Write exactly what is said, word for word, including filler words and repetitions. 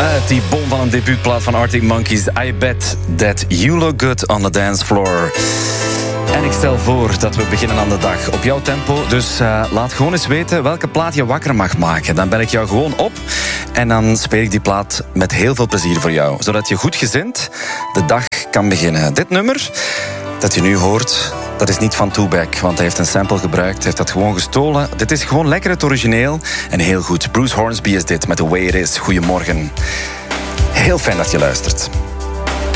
Uit die bom van een debuutplaat van Arctic Monkeys. I bet that you look good on the dance floor. En ik stel voor dat we beginnen aan de dag op jouw tempo. Dus uh, laat gewoon eens weten welke plaat je wakker mag maken. Dan bel ik jou gewoon op en dan speel ik die plaat met heel veel plezier voor jou. Zodat je goed gezind de dag kan beginnen. Dit nummer dat je nu hoort, dat is niet van Tupac, want hij heeft een sample gebruikt, heeft dat gewoon gestolen. Dit is gewoon lekker het origineel en heel goed. Bruce Hornsby is dit met The Way It Is. Goedemorgen. Heel fijn dat je luistert.